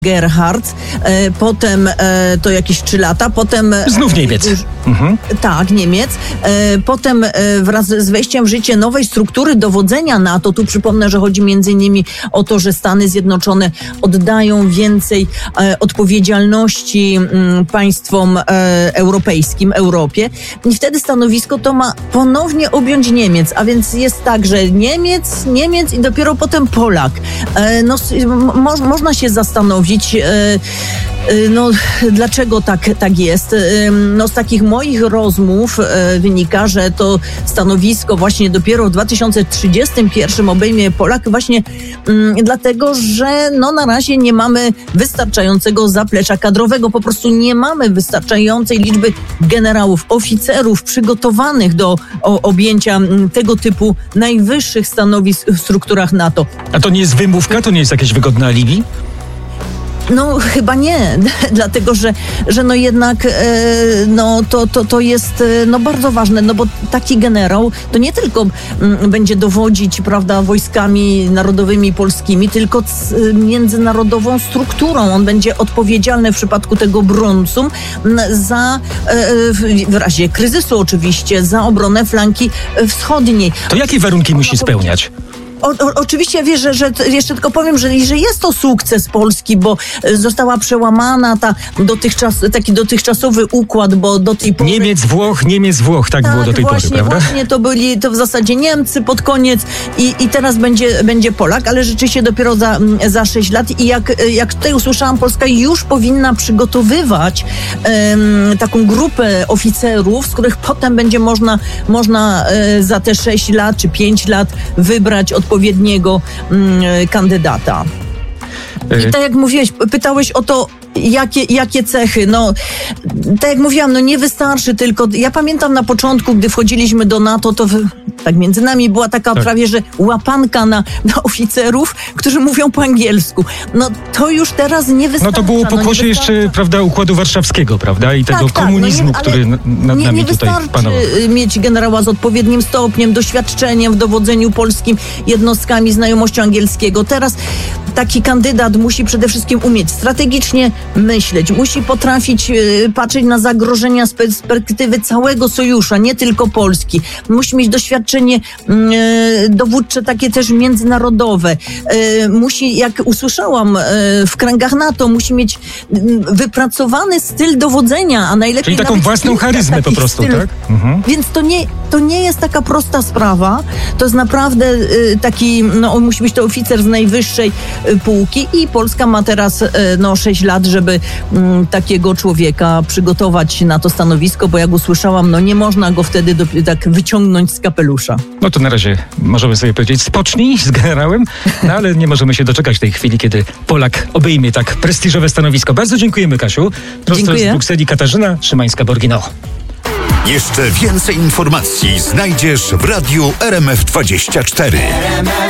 Gerhardt, potem to jakieś 3 lata, potem... Znów Niemiec. Tak, Niemiec. Potem wraz z wejściem w życie nowej struktury dowodzenia NATO, tu przypomnę, że chodzi między innymi o to, że Stany Zjednoczone oddają więcej odpowiedzialności państwom europejskim, Europie. I wtedy stanowisko to ma ponownie objąć Niemiec, a więc jest tak, że Niemiec i dopiero potem Polak. Można się zastanowić, dlaczego tak jest. Z takich moich rozmów wynika, że to stanowisko właśnie dopiero w 2031 obejmie Polak właśnie dlatego, że na razie nie mamy wystarczającego zaplecza kadrowego. Po prostu nie mamy wystarczającej liczby generałów, oficerów przygotowanych do objęcia tego typu najwyższych stanowisk w strukturach NATO. A to nie jest wymówka? To nie jest jakieś wygodne alibi? Chyba nie, dlatego że jednak to jest bardzo ważne, bo taki generał to nie tylko będzie dowodzić, prawda, wojskami narodowymi polskimi, tylko międzynarodową strukturą. On będzie odpowiedzialny w przypadku tego Brunsum za, w razie kryzysu oczywiście, za obronę flanki wschodniej. To jakie warunki musi spełniać? Oczywiście wiesz, że jeszcze tylko powiem, że jest to sukces Polski, bo została przełamana taki dotychczasowy układ, bo do tej pory... Niemiec, Włoch, tak było do tej pory, prawda? Właśnie to w zasadzie Niemcy pod koniec i teraz będzie Polak, ale rzeczywiście dopiero za 6 lat i jak tutaj usłyszałam, Polska już powinna przygotowywać taką grupę oficerów, z których potem będzie można za te 6 lat czy 5 lat wybrać odpowiedniego kandydata. I tak jak mówiłeś, pytałeś o to, jakie cechy. Tak jak mówiłam, nie wystarczy tylko... Ja pamiętam na początku, gdy wchodziliśmy do NATO, to tak między nami była taka prawie, że łapanka na oficerów, którzy mówią po angielsku. To już teraz nie wystarcza. To było pokłosie jeszcze, prawda, Układu Warszawskiego, prawda? I tego komunizmu, który nad nami tutaj panował. Nie wystarczy mieć generała z odpowiednim stopniem, doświadczeniem w dowodzeniu polskim jednostkami, znajomością angielskiego. Teraz taki kandydat musi przede wszystkim umieć strategicznie myśleć, musi potrafić patrzeć na zagrożenia z perspektywy całego sojusza, nie tylko Polski. Musi mieć doświadczenie dowódcze takie też międzynarodowe. Musi, jak usłyszałam, w kręgach NATO, musi mieć wypracowany styl dowodzenia, a najlepiej... Czyli taką własną charyzmę po prostu, tak? Więc to nie jest taka prosta sprawa. To jest naprawdę taki, musi być to oficer z najwyższej półki i Polska ma teraz 6 lat, żeby takiego człowieka przygotować na to stanowisko, bo jak usłyszałam, nie można go wtedy tak wyciągnąć z kapelusza. To na razie możemy sobie powiedzieć, spocznij z generałem, ale nie możemy się doczekać tej chwili, kiedy Polak obejmie tak prestiżowe stanowisko. Bardzo dziękujemy, Kasiu. Prosto z Brukseli Katarzyna Szymańska-Borgino. Jeszcze więcej informacji znajdziesz w radiu RMF24.